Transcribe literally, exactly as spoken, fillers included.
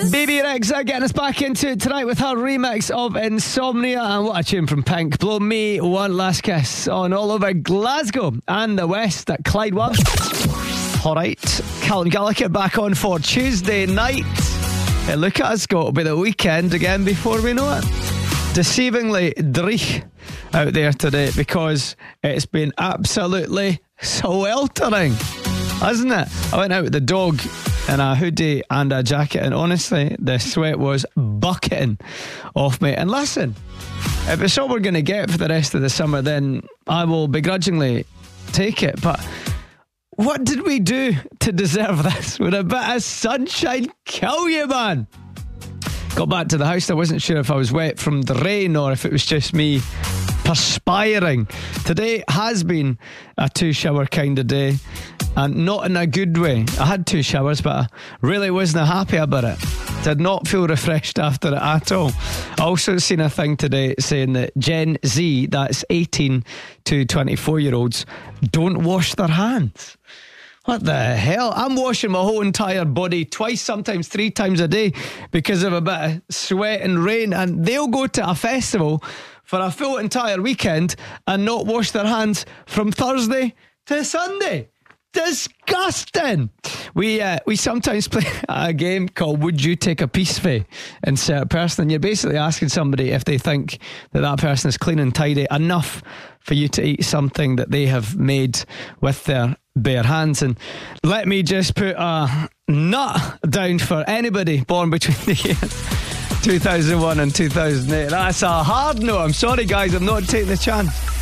Baby Rexha getting us back into it tonight with her remix of Insomnia. And what a tune from Pink. Blow Me One Last Kiss on all over Glasgow and the West at Clyde one. Alright, Callum Gallagher back on for Tuesday night. Hey, look at us go, it'll be the weekend again before we know it. Deceivingly dreich out there today because it's been absolutely sweltering, hasn't it? I went out with the dog in a hoodie and a jacket, and honestly the sweat was bucketing off me. And listen, if it's all we're going to get for the rest of the summer, then I will begrudgingly take it. But what did we do to deserve this? Would a bit of sunshine kill you, man? Got back to the house, I wasn't sure if I was wet from the rain or if it was just me perspiring. Today has been a two shower kind of day, and not in a good way. I had two showers, but I really wasn't happy about it. Did not feel refreshed after it at all. I also seen a thing today saying that Gen Z, that's eighteen to twenty-four year olds, don't wash their hands. What the hell? I'm washing my whole entire body twice, sometimes three times a day because of a bit of sweat and rain, and they'll go to a festival for a full entire weekend and not wash their hands from Thursday to Sunday. Disgusting. We uh, we sometimes play a game called Would You Take a Piece Fae? Insert person, and you're basically asking somebody if they think that that person is clean and tidy enough for you to eat something that they have made with their bare hands. And let me just put a nut down for anybody born between the years two thousand one and two thousand eight. That's a hard no. I'm sorry guys, I'm not taking the chance.